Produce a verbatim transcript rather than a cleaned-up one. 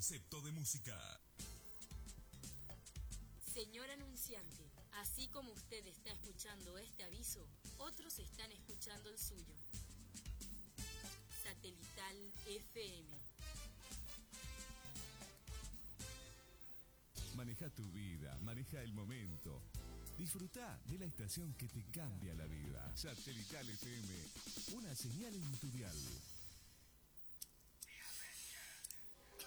concepto de música. Señor anunciante, así como usted está escuchando este aviso, otros están escuchando el suyo. Satelital F M. Maneja tu vida, maneja el momento. Disfruta de la estación que te cambia la vida. Satelital F M, una señal en tu dial.